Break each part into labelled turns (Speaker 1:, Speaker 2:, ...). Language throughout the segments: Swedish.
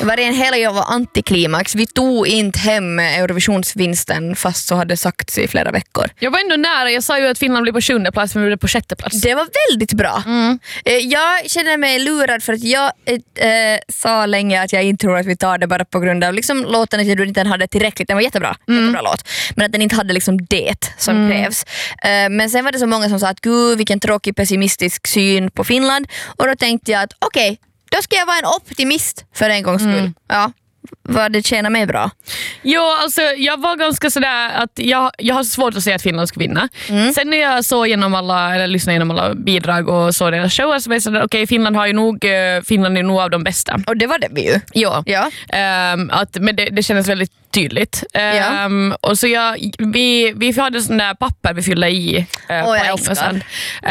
Speaker 1: Var det en helg av antiklimax. Vi tog inte hem Eurovisionsvinsten fast så hade sagts i flera veckor.
Speaker 2: Jag var ändå nära, jag sa ju att Finland blir på 7:e plats men vi blev på 6:e plats.
Speaker 1: Det var väldigt bra. Jag känner mig lurad för att jag sa länge att jag inte tror att vi tar det bara på grund av liksom, låten att du inte hade tillräckligt. Den var jättebra låt. Men att den inte hade liksom det som krävs. Men sen var det så många som sa att gud vilken tråkig pessimistisk syn på Finland. Och då tänkte jag att okej, då ska jag vara en optimist för en gångs skull. Ja. Vad det tjänar mig bra.
Speaker 2: Jo, alltså jag var ganska sådär att jag har svårt att säga att Finland ska vinna. Sen när jag såg lyssnade igenom alla bidrag och såg deras show så var jag sådär, okej, Finland är nog av de bästa.
Speaker 1: Och det var det vi ju.
Speaker 2: Ja. Men det kändes väldigt tydligt. Och så vi hade sån där papper vi fyllde i poäng och sånt.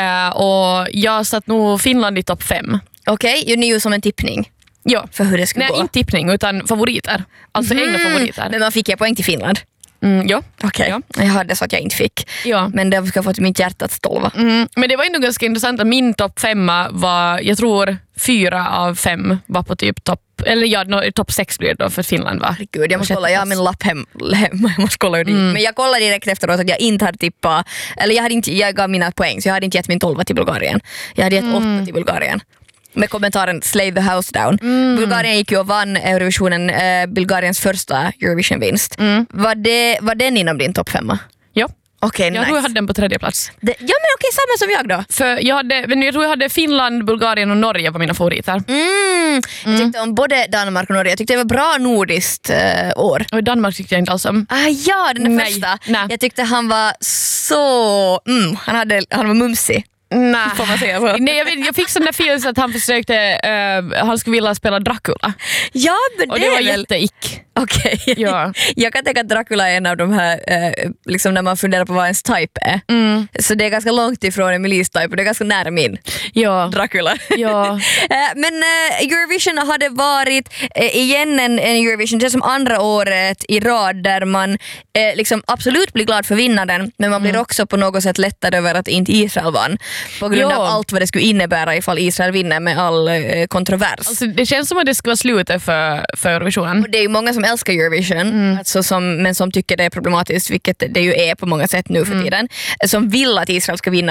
Speaker 2: Och jag satt nog Finland i topp 5.
Speaker 1: Okej, ni är ju som en tippning.
Speaker 2: Ja.
Speaker 1: För hur det ska gå.
Speaker 2: Nej, inte tippning utan favoriter. Alltså egna favoriter.
Speaker 1: Men man fick jag poäng till Finland.
Speaker 2: Ja.
Speaker 1: Okej. Ja. Jag hade så att jag inte fick.
Speaker 2: Ja.
Speaker 1: Men det ska få till mitt hjärta att stolva.
Speaker 2: Men det var ändå ganska intressant att min topp 5 var, jag tror 4 av 5 var på typ topp 6 blir det då för Finland var.
Speaker 1: Gud, jag måste kolla, jag har min lapp hem. Jag måste kolla hur det gick. Men jag kollade direkt efteråt att jag inte hade tippat, eller jag gav mina poäng så jag hade inte gett min 12 till Bulgarien. Jag hade gett 8 till Bulgarien. Med kommentaren Slay the house down. Bulgarien gick ju och vann Eurovisionen, Bulgariens första Eurovision-vinst. Var den inom din topp 5?
Speaker 2: Ja.
Speaker 1: Okay,
Speaker 2: jag tror jag hade den på 3:e plats.
Speaker 1: Ja men okej, samma som jag då.
Speaker 2: För jag tror jag hade Finland, Bulgarien och Norge var mina favoriter.
Speaker 1: Jag tyckte om både Danmark och Norge. Jag tyckte det var bra nordiskt år.
Speaker 2: Och Danmark tyckte jag inte alls om.
Speaker 1: Den första. Nej. Jag tyckte han var så... han var mumsig.
Speaker 2: Nej.
Speaker 1: Får man säga så?
Speaker 2: Nej, jag fick sån där feeling att han försökte han skulle vilja spela Dracula.
Speaker 1: Ja, men
Speaker 2: och det var jätteick.
Speaker 1: Okej.
Speaker 2: Ja.
Speaker 1: Jag kan tänka att Dracula är en av de här liksom när man funderar på vad ens type är. Så det är ganska långt ifrån Emelies type och det är ganska nära min.
Speaker 2: Ja.
Speaker 1: Dracula.
Speaker 2: Ja.
Speaker 1: Men Eurovision hade varit igen en Eurovision, det är som andra året i rad där man liksom absolut blir glad för vinnaren, men man blir också på något sätt lättad över att inte Israel vann. På grund av allt vad det skulle innebära ifall Israel vinner med all kontrovers.
Speaker 2: Alltså, det känns som att det ska vara slutet för Eurovisionen.
Speaker 1: Och det är ju många som älskar Eurovision, alltså men som tycker det är problematiskt, vilket det ju är på många sätt nu för tiden. Som vill att Israel ska vinna